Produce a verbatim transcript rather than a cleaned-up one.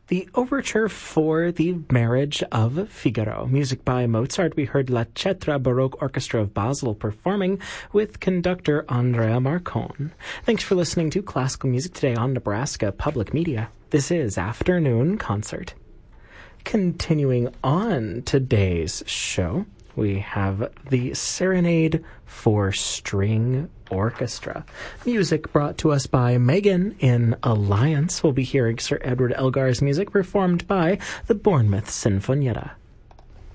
the overture for The Marriage of Figaro. Music by Mozart. We heard La Cetra Baroque Orchestra of Basel performing with conductor Andrea Marcon. Thanks for listening to Classical Music today on Nebraska Public Media. This is Afternoon Concert. Continuing on today's show, we have the Serenade for String Orchestra. Music brought to us by Megan in Alliance. We'll be hearing Sir Edward Elgar's music performed by the Bournemouth Sinfonietta.